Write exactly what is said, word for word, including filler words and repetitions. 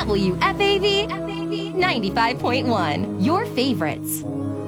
W F A V ninety-five point one, your favorites.